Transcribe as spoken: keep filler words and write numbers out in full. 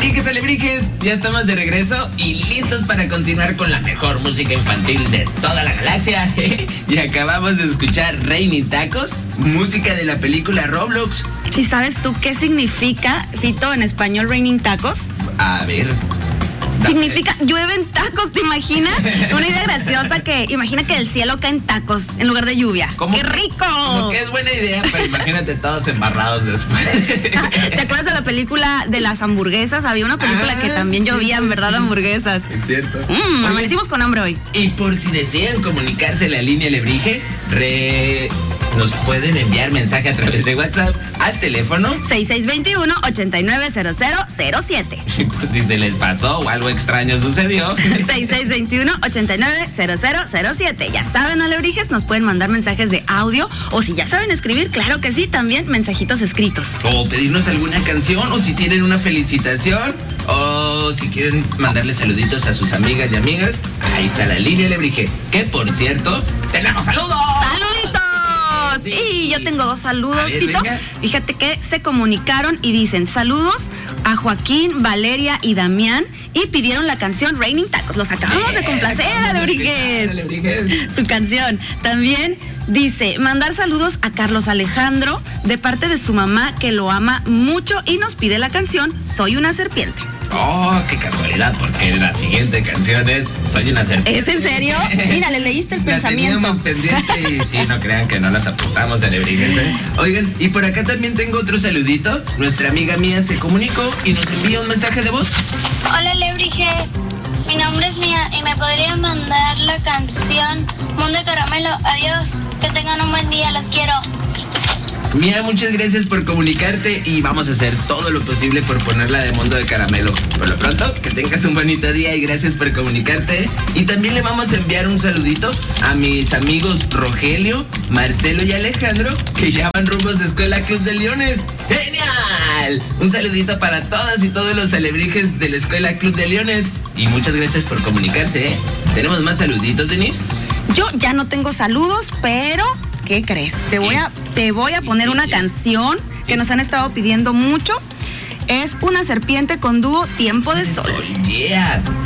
Alebrijes, alebrijes, ya estamos de regreso y listos para continuar con la mejor música infantil de toda la galaxia. Y acabamos de escuchar Raining Tacos, música de la película Roblox. ¿Sí sabes tú qué significa, Fito, en español Raining Tacos? A ver... Significa llueven tacos, ¿te imaginas? Una idea graciosa que, imagina que del cielo caen tacos en lugar de lluvia. ¡Qué rico! Como que es buena idea, pero imagínate todos embarrados después. ¿Te acuerdas de la película de las hamburguesas? Había una película ah, que también sí, llovía, en verdad, sí. hamburguesas. Es cierto. Mmm, amanecimos con hambre hoy. Y por si desean comunicarse en la línea Alebrije, re... nos pueden enviar mensaje a través de WhatsApp al teléfono seis seis dos uno, ocho nueve cero cero cero siete. Y por si se les pasó o algo extraño sucedió, seis seis dos uno, ocho nueve cero cero cero siete. Ya saben, alebrijes, nos pueden mandar mensajes de audio o si ya saben escribir, claro que sí, también mensajitos escritos. O pedirnos alguna canción o si tienen una felicitación o si quieren mandarle saluditos a sus amigas y amigas, ahí está la línea Alebrije, que por cierto, ¡tenemos saludos! ¡Saluditos! Sí, sí, yo tengo dos saludos, ver, Fito. Venga. Fíjate que se comunicaron y dicen saludos a Joaquín, Valeria y Damián y pidieron la canción Raining Tacos. Los acabamos eh, de complacer, Alebrijes. Su canción. También dice, mandar saludos a Carlos Alejandro de parte de su mamá que lo ama mucho y nos pide la canción Soy una serpiente. Oh, qué casualidad, porque la siguiente canción es Soy una serpiente. ¿Es en serio? Mira, le leíste el la pensamiento. La teníamos pendiente y sí, no crean que no las apuntamos, alebrijes, ¿eh? Oigan, y por acá también tengo otro saludito. Nuestra amiga Mía se comunicó y nos envía un mensaje de voz. Hola, alebrijes. Mi nombre es Mía y me podrían mandar la canción Mundo de Caramelo. Adiós. Que tengan un buen día. Los quiero. Mía, muchas gracias por comunicarte y vamos a hacer todo lo posible por ponerla de Mundo de Caramelo. Por lo pronto, que tengas un bonito día y gracias por comunicarte. Y también le vamos a enviar un saludito a mis amigos Rogelio, Marcelo y Alejandro, que ya van rumbos de Escuela Club de Leones. ¡Genial! Un saludito para todas y todos los alebrijes de la Escuela Club de Leones. Y muchas gracias por comunicarse, ¿eh? ¿Tenemos más saluditos, Denise? Yo ya no tengo saludos, pero... ¿qué crees? Te voy a, te voy a poner una canción que nos han estado pidiendo mucho. Es Una serpiente con dúo Tiempo de Sol. Yeah.